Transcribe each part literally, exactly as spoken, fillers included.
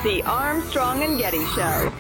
The Armstrong and Getty Show.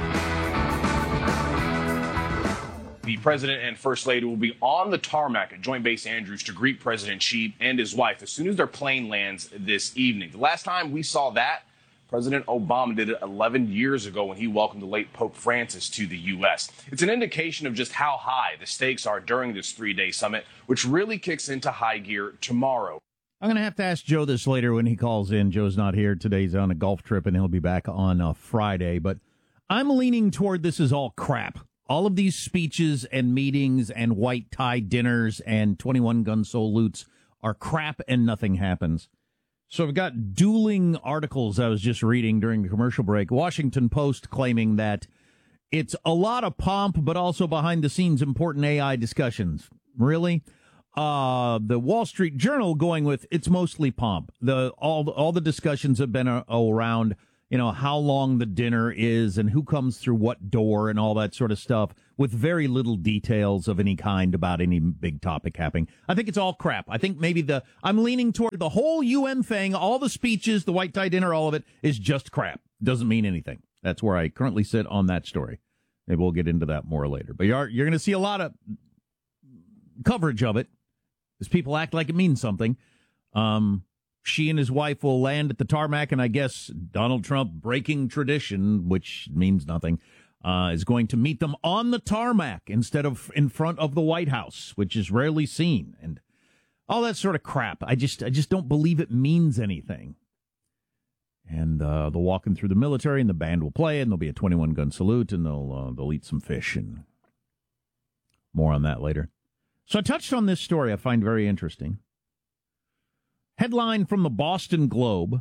The president and first lady will be on the tarmac at Joint Base Andrews to greet President Xi and his wife as soon as their plane lands this evening. The last time we saw that, President Obama did it eleven years ago when he welcomed the late Pope Francis to the U S. It's an indication of just how high the stakes are during this three-day summit, which really kicks into high gear tomorrow. I'm going to have to ask Joe this later when he calls in. Joe's not here today. He's on a golf trip, and he'll be back on uh, Friday. But I'm leaning toward this is all crap. All of these speeches and meetings and white tie dinners and twenty-one gun salutes are crap and nothing happens. So I've got dueling articles I was just reading during the commercial break. Washington Post claiming that it's a lot of pomp, but also behind the scenes important A I discussions. Really? Uh, the Wall Street Journal going with it's mostly pomp. The all all the discussions have been uh, around, you know, how long the dinner is and who comes through what door and all that sort of stuff, with very little details of any kind about any big topic happening. I think it's all crap. I think maybe the I'm leaning toward the whole U N thing, all the speeches, the white tie dinner, all of it is just crap. Doesn't mean anything. That's where I currently sit on that story. Maybe we'll get into that more later. But you're you're going to see a lot of coverage of it as people act like it means something. Um, she and his wife will land at the tarmac, and I guess Donald Trump, breaking tradition, which means nothing, uh, is going to meet them on the tarmac instead of in front of the White House, which is rarely seen, and all that sort of crap. I just, I just don't believe it means anything. And uh, they'll walk in through the military, and the band will play, and there'll be a twenty-one gun salute, and they'll uh, they'll eat some fish, and more on that later. So I touched on this story I find very interesting. Headline from the Boston Globe.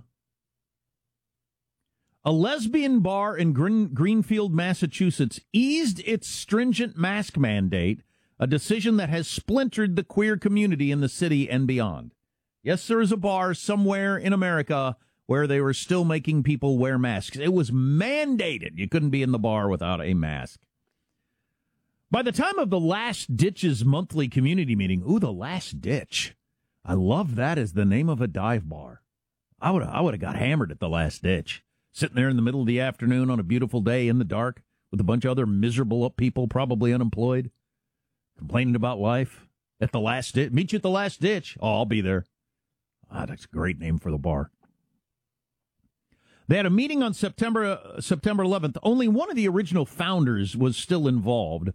A lesbian bar in Green- Greenfield, Massachusetts eased its stringent mask mandate, a decision that has splintered the queer community in the city and beyond. Yes, there is a bar somewhere in America where they were still making people wear masks. It was mandated. You couldn't be in the bar without a mask. By the time of the Last Ditch's monthly community meeting, ooh, the Last Ditch. I love that as the name of a dive bar. I would I would have got hammered at the Last Ditch, sitting there in the middle of the afternoon on a beautiful day in the dark with a bunch of other miserable people, probably unemployed, complaining about life at the Last Ditch. Meet you at the Last Ditch. Oh, I'll be there. Ah, that's a great name for the bar. They had a meeting on September uh, September eleventh. Only one of the original founders was still involved.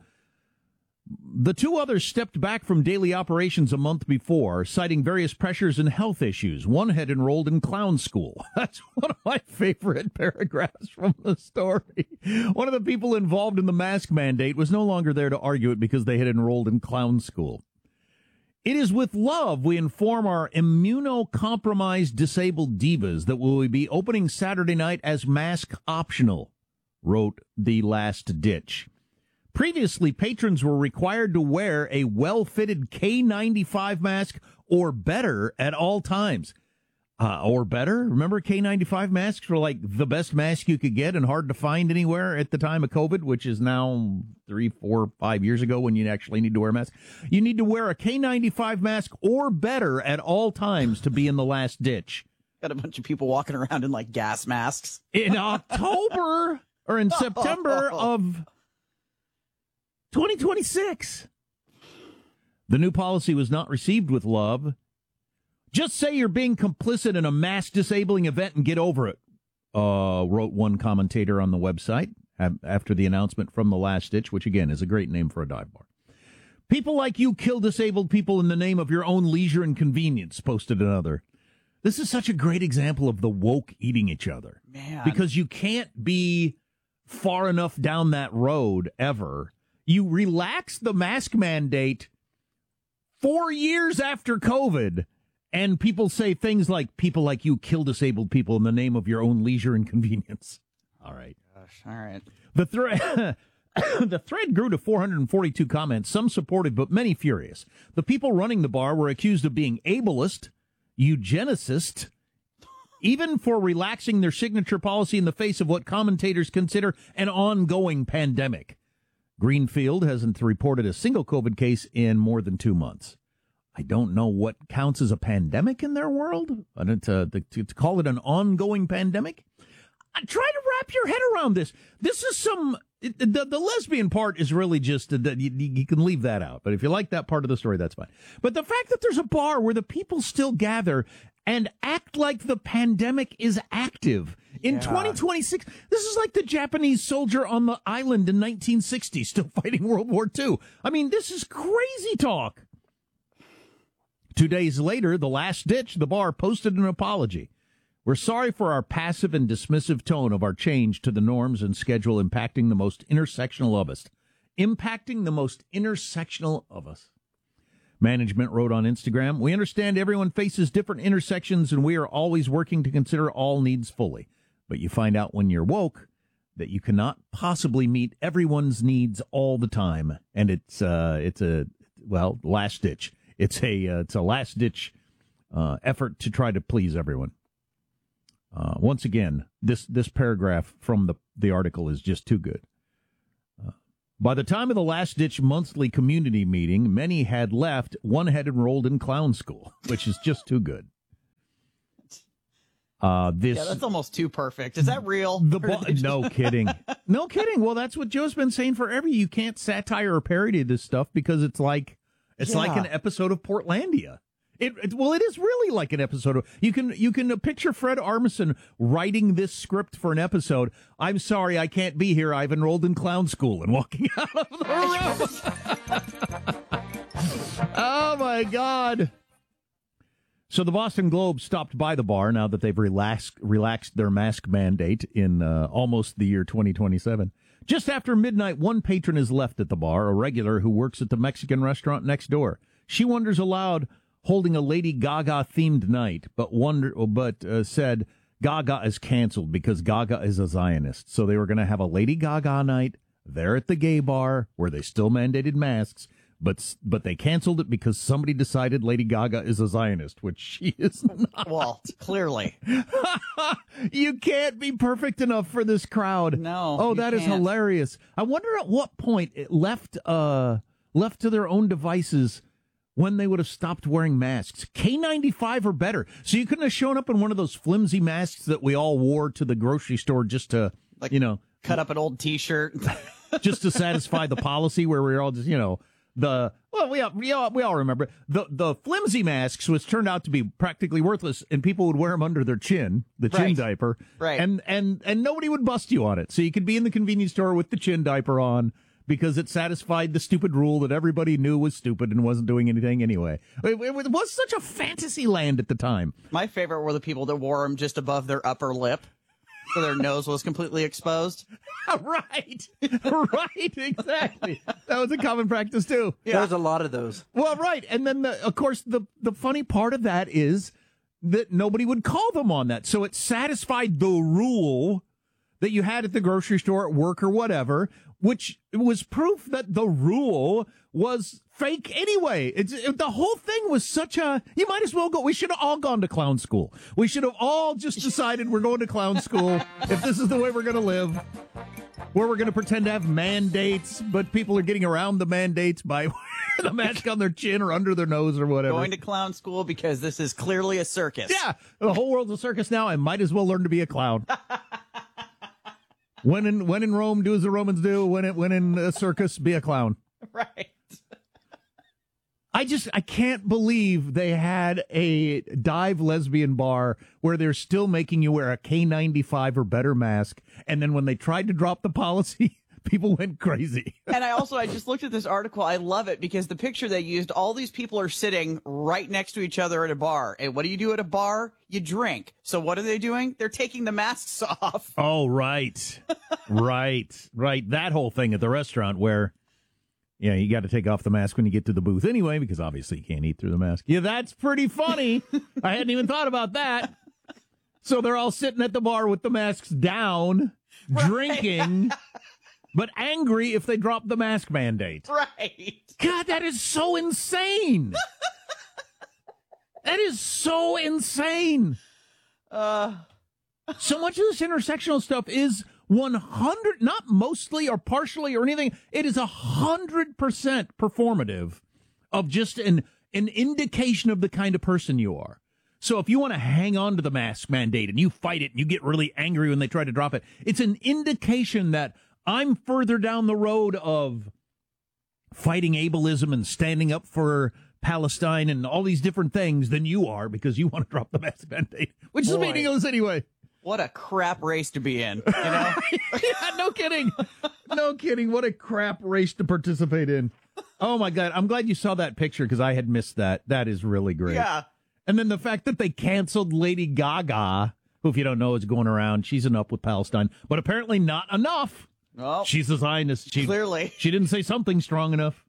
The two others stepped back from daily operations a month before, citing various pressures and health issues. One had enrolled in clown school. That's one of my favorite paragraphs from the story. One of the people involved in the mask mandate was no longer there to argue it because they had enrolled in clown school. It is with love we inform our immunocompromised disabled divas that we will be opening Saturday night as mask optional, wrote the Last Ditch. Previously, patrons were required to wear a well-fitted K ninety-five mask or better at all times. Uh, or better? Remember K ninety-five masks were like the best mask you could get and hard to find anywhere at the time of COVID, which is now three, four, five years ago when you actually need to wear a mask. You need to wear a K ninety-five mask or better at all times to be in the Last Ditch. Got a bunch of people walking around in like gas masks. In October or in September of twenty twenty-six. The new policy was not received with love. Just say you're being complicit in a mass disabling event and get over it, uh, wrote one commentator on the website after the announcement from the Last Ditch, which, again, is a great name for a dive bar. People like you kill disabled people in the name of your own leisure and convenience, posted another. This is such a great example of the woke eating each other. Man. Because you can't be far enough down that road ever. You relax the mask mandate four years after COVID, and people say things like, people like you kill disabled people in the name of your own leisure and convenience. All right. Gosh, all right. The thread the thread grew to four hundred forty-two comments, some supportive, but many furious. The people running the bar were accused of being ableist, eugenicist, even for relaxing their signature policy in the face of what commentators consider an ongoing pandemic. Greenfield hasn't reported a single COVID case in more than two months. I don't know what counts as a pandemic in their world. Uh, to, to, to call it an ongoing pandemic, try to wrap your head around this. This is some, it, the, the lesbian part is really just, uh, you, you can leave that out. But if you like that part of the story, that's fine. But the fact that there's a bar where the people still gather and act like the pandemic is active in Yeah. twenty twenty-six, this is like the Japanese soldier on the island in nineteen sixty still fighting World War Two. I mean, this is crazy talk. Two days later, the last ditch, the bar posted an apology. We're sorry for our passive and dismissive tone of our change to the norms and schedule impacting the most intersectional of us. Impacting the most intersectional of us. Management wrote on Instagram, we understand everyone faces different intersections and we are always working to consider all needs fully. But you find out when you're woke that you cannot possibly meet everyone's needs all the time. And it's, uh, it's a, well, last ditch. It's a, uh, it's a last ditch, uh, effort to try to please everyone. Uh, once again, this, this paragraph from the, the article is just too good. Uh, by the time of the last-ditch monthly community meeting, many had left. One had enrolled in clown school, which is just too good. Uh, this Yeah, that's almost too perfect. Is that real? the Or bo- did they just- no kidding, no kidding. Well, that's what Joe's been saying forever. You can't satire or parody this stuff because it's like it's like Yeah. an episode of Portlandia. It, it well, it is really like an episode of you can you can uh, picture Fred Armisen writing this script for an episode. I'm sorry, I can't be here. I've enrolled in clown school and walking out of the room. Oh my God! So the Boston Globe stopped by the bar now that they've relaxed relaxed their mask mandate in uh, almost the year twenty twenty-seven. Just after midnight, one patron is left at the bar, a regular who works at the Mexican restaurant next door. She wonders aloud, holding a Lady Gaga-themed night, but wonder, but uh, said Gaga is canceled because Gaga is a Zionist. So they were going to have a Lady Gaga night there at the gay bar where they still mandated masks, but but they canceled it because somebody decided Lady Gaga is a Zionist, which she is not. Well, clearly. You can't be perfect enough for this crowd. No, Oh, you that is can't. hilarious. I wonder at what point it left uh left to their own devices when they would have stopped wearing masks. K ninety-five or better. So you couldn't have shown up in one of those flimsy masks that we all wore to the grocery store just to, Like- you know, Cut up an old T-shirt. just to satisfy the policy where we were all just, you know, the, well, we all, we all, we all remember the, the flimsy masks, which turned out to be practically worthless, and people would wear them under their chin, the chin Right. diaper. Right. And, and, and nobody would bust you on it. So you could be in the convenience store with the chin diaper on because it satisfied the stupid rule that everybody knew was stupid and wasn't doing anything anyway. It, it was such a fantasy land at the time. My favorite were the people that wore them just above their upper lip, so their nose was completely exposed. Right. Right. Exactly. That was a common practice too. There's a lot of those. Well, right. And then, the, of course, the, the funny part of that is that nobody would call them on that. So it satisfied the rule that you had at the grocery store, at work, or whatever, which was proof that the rule was fake anyway. It's it, the whole thing was such a, you might as well go. We should have all gone to clown school. We should have all just decided we're going to clown school if this is the way we're going to live, where we're going to pretend to have mandates, but people are getting around the mandates by wearing the mask on their chin or under their nose or whatever. Going to clown school because this is clearly a circus. Yeah, the whole world's a circus now. I might as well learn to be a clown. When in when in Rome, do as the Romans do. When it, when in a circus, be a clown. Right. I just I can't believe they had a dive lesbian bar where they're still making you wear a K ninety-five or better mask, and then when they tried to drop the policy, people went crazy. And I also, I just looked at this article. I love it because the picture they used, all these people are sitting right next to each other at a bar. And what do you do at a bar? You drink. So what are they doing? They're taking the masks off. Oh, right. right. Right. That whole thing at the restaurant where, yeah, you got to take off the mask when you get to the booth anyway, because obviously you can't eat through the mask. Yeah, that's pretty funny. I hadn't even thought about that. So they're all sitting at the bar with the masks down, drinking, but angry if they drop the mask mandate. Right. God, that is so insane. That is so insane. Uh, So much of this intersectional stuff is one hundred, not mostly or partially or anything. It is one hundred percent performative of just an, an indication of the kind of person you are. So if you want to hang on to the mask mandate and you fight it and you get really angry when they try to drop it, it's an indication that I'm further down the road of fighting ableism and standing up for Palestine and all these different things than you are because you want to drop the mask mandate, which Boy. is meaningless anyway. What a crap race to be in, you know? Yeah, no kidding. No kidding. What a crap race to participate in. Oh, my God. I'm glad you saw that picture because I had missed that. That is really great. Yeah. And then the fact that they canceled Lady Gaga, who, if you don't know, is going around. She's enough with Palestine, but apparently not enough. Oh, She's a Zionist. She, clearly. She didn't say something strong enough.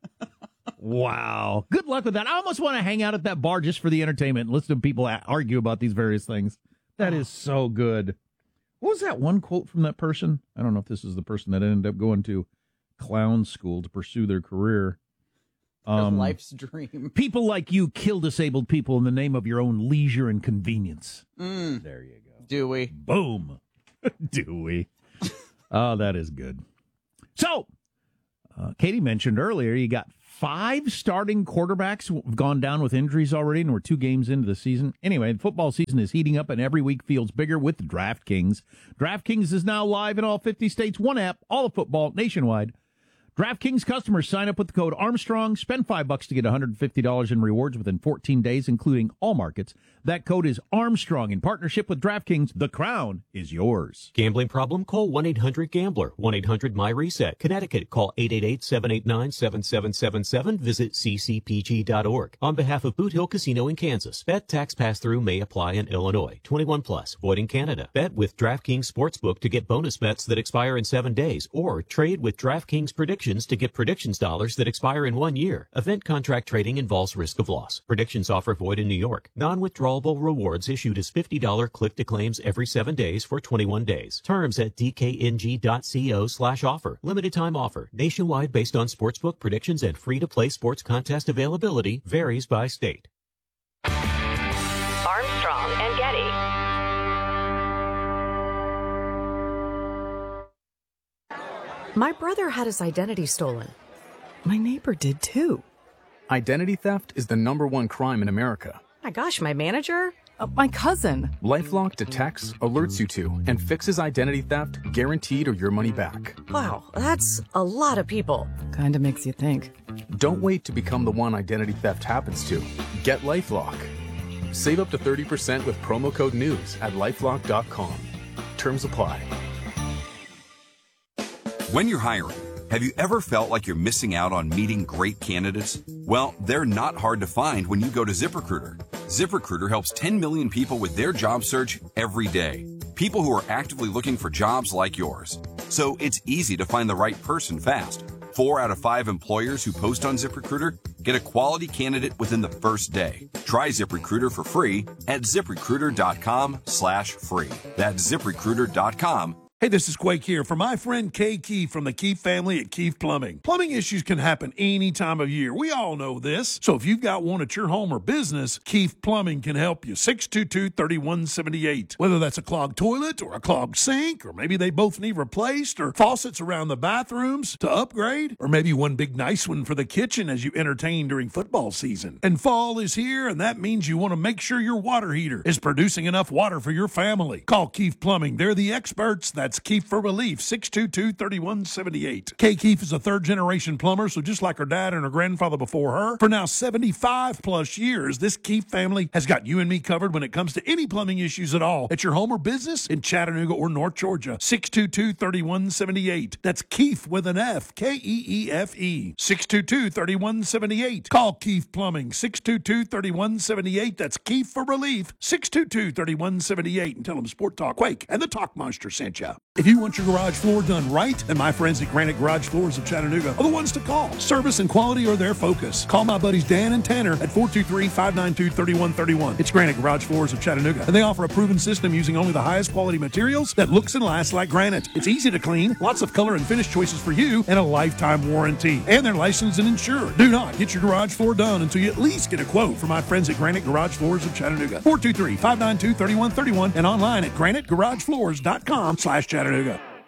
Wow. Good luck with that. I almost want to hang out at that bar just for the entertainment and listen to people argue about these various things. That is so good. What was that one quote from that person? I don't know if this is the person that ended up going to clown school to pursue their career. Um, life's dream. People like you kill disabled people in the name of your own leisure and convenience. Mm. There you go. Do we? Boom. Do we? Oh, that is good. So, uh, Katie mentioned earlier, you got five starting quarterbacks who have gone down with injuries already, and we're two games into the season. Anyway, the football season is heating up, and every week feels bigger with DraftKings. DraftKings is now live in all fifty states. One app, all of football, nationwide. DraftKings customers sign up with the code Armstrong, spend five bucks to get one hundred fifty dollars in rewards within fourteen days, including all markets. That code is Armstrong in partnership with DraftKings. The crown is yours. Gambling problem? Call one eight hundred gambler. one eight hundred my reset. Connecticut, call eight eight eight, seven eight nine, seven seven seven seven. Visit c c p g dot org. On behalf of Boot Hill Casino in Kansas, bet tax pass-through may apply in Illinois. twenty-one plus, void in Canada. Bet with DraftKings Sportsbook to get bonus bets that expire in seven days, or trade with DraftKings Predictions to get predictions dollars that expire in one year. Event contract trading involves risk of loss. Predictions offer void in New York. Non-withdrawable rewards issued as fifty dollars click-to-claims every seven days for twenty-one days. Terms at d k n g dot co slash offer. Limited time offer. Nationwide based on sportsbook predictions and free-to-play sports contest availability. Varies by state. Armstrong and Getty. My brother had his identity stolen. My neighbor did too. Identity theft is the number one crime in America. My gosh, my manager? Uh, my cousin. LifeLock detects, alerts you to, and fixes identity theft guaranteed or your money back. Wow, that's a lot of people. Kinda makes you think. Don't wait to become the one identity theft happens to. Get LifeLock. Save up to thirty percent with promo code NEWS at lifelock dot com. Terms apply. When you're hiring, have you ever felt like you're missing out on meeting great candidates? Well, they're not hard to find when you go to ZipRecruiter. ZipRecruiter helps ten million people with their job search every day. People who are actively looking for jobs like yours. So it's easy to find the right person fast. Four out of five employers who post on ZipRecruiter get a quality candidate within the first day. Try ZipRecruiter for free at ZipRecruiter.com slash free. That's ZipRecruiter dot com. Hey, this is Quake here for my friend Kay Keefe from the Keefe family at Keefe Plumbing. Plumbing issues can happen any time of year. We all know this. So if you've got one at your home or business, Keefe Plumbing can help you. six two two, three one seven eight. Whether that's a clogged toilet or a clogged sink, or maybe they both need replaced, or faucets around the bathrooms to upgrade, or maybe one big nice one for the kitchen as you entertain during football season. And fall is here, and that means you want to make sure your water heater is producing enough water for your family. Call Keefe Plumbing. They're the experts. That's Keefe for Relief, six two two, three one seven eight. Kay Keefe is a third-generation plumber, so just like her dad and her grandfather before her, for now seventy-five plus years, this Keefe family has got you and me covered when it comes to any plumbing issues at all at your home or business in Chattanooga or North Georgia. six two two, three one seven eight. That's Keefe with an F, K E E F E. six two two, three one seven eight. Call Keefe Plumbing, six two two, three one seven eight. That's Keefe for Relief, six two two, three one seven eight. And tell them Sport Talk Quake and the Talk Monster sent you. If you want your garage floor done right, then my friends at Granite Garage Floors of Chattanooga are the ones to call. Service and quality are their focus. Call my buddies Dan and Tanner at four two three, five nine two, three one three one. It's Granite Garage Floors of Chattanooga, and they offer a proven system using only the highest quality materials that looks and lasts like granite. It's easy to clean, lots of color and finish choices for you, and a lifetime warranty. And they're licensed and insured. Do not get your garage floor done until you at least get a quote from my friends at Granite Garage Floors of Chattanooga. four two three, five nine two, three one three one and online at granite garage floors dot com slash Chattanooga.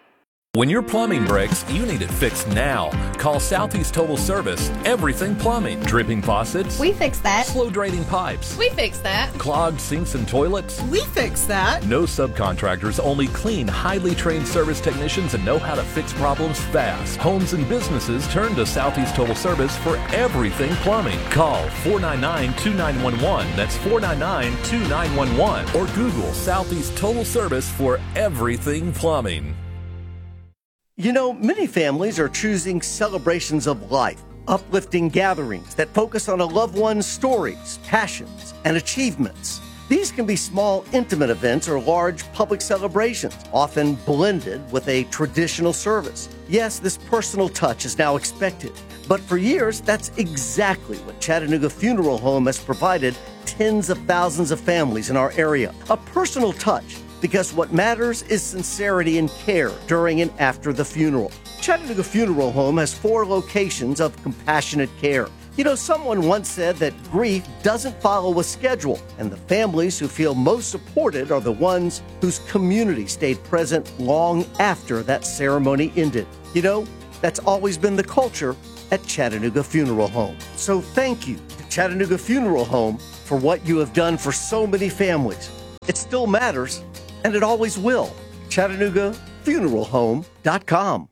When your plumbing breaks, you need it fixed now. Call Southeast Total Service. Everything plumbing. Dripping faucets. We fix that. Slow draining pipes. We fix that. Clogged sinks and toilets. We fix that. No subcontractors, only clean, highly trained service technicians that know how to fix problems fast. Homes and businesses turn to Southeast Total Service for everything plumbing. Call four nine nine, two nine one one. That's four nine nine, two nine one one. Or Google Southeast Total Service for everything plumbing. You know, many families are choosing celebrations of life, uplifting gatherings that focus on a loved one's stories, passions, and achievements. These can be small, intimate events or large public celebrations, often blended with a traditional service. Yes, this personal touch is now expected, but for years, that's exactly what Chattanooga Funeral Home has provided tens of thousands of families in our area. A personal touch, because what matters is sincerity and care during and after the funeral. Chattanooga Funeral Home has four locations of compassionate care. You know, someone once said that grief doesn't follow a schedule, and the families who feel most supported are the ones whose community stayed present long after that ceremony ended. You know, that's always been the culture at Chattanooga Funeral Home. So thank you to Chattanooga Funeral Home for what you have done for so many families. It still matters, and it always will. Chattanooga Funeral Home dot com.